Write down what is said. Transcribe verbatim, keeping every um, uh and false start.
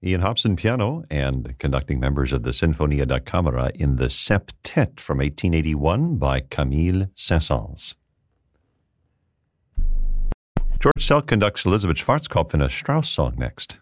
Ian Hobson piano and conducting members of the Sinfonia da Camera in the Septet from eighteen eighty-one by Camille Saint-Saëns. George Selk conducts Elizabeth Schwarzkopf in a Strauss song next.